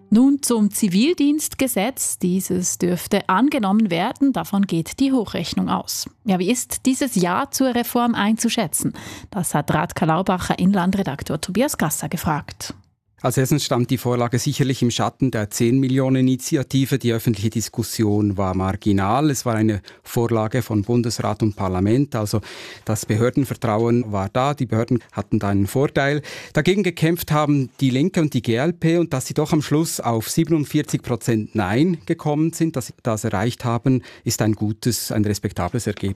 Nun zum Zivildienstgesetz. Dieses dürfte angenommen werden. Davon geht die Hochrechnung aus. Ja, wie ist dieses Ja zur Reform einzuschätzen? Das hat Radka Laubacher Inlandredaktor Tobias Gasser gefragt. Als erstens stand die Vorlage sicherlich im Schatten der 10-Millionen-Initiative. Die öffentliche Diskussion war marginal. Es war eine Vorlage von Bundesrat und Parlament. Also das Behördenvertrauen war da. Die Behörden hatten da einen Vorteil. Dagegen gekämpft haben die Linke und die glp. Und dass sie doch am Schluss auf 47% Nein gekommen sind, dass sie das erreicht haben, ist ein gutes, ein respektables Ergebnis.